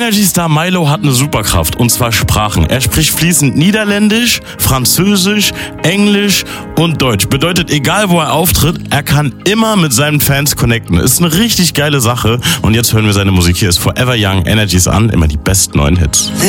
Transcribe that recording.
Energy-Star Milo hat eine Superkraft, und zwar Sprachen. Er spricht fließend Niederländisch, Französisch, Englisch und Deutsch. Bedeutet, egal wo er auftritt, er kann immer mit seinen Fans connecten. Ist eine richtig geile Sache. Und jetzt hören wir seine Musik. Hier ist Forever Young, Energies an, immer die besten neuen Hits.